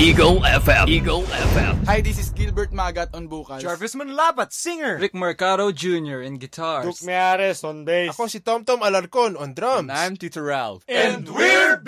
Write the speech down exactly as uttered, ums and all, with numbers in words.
Eagle F M. Eagle F M. Hi, this is Gilbert Magat on vocals. Jarvis Manlapat, singer. Rick Mercado Junior in guitars. Duke Meares on bass. Ako si Tom Tom Alarcon on drums. And I'm Tito Ralph. And we're